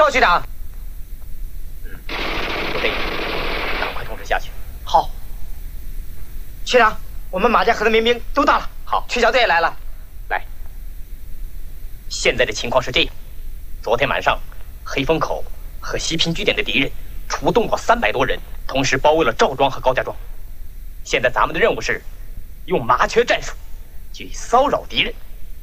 赵局长。 就这样，赶快通知下去。 好。区长，我们马家河的民兵都到了。 好， 区小队也来了。 来，现在的情况是这样：昨天晚上，黑风口和西平据点的敌人出动了300多人，同时包围了赵庄和高家庄。现在咱们的任务是用麻雀战术去骚扰敌人。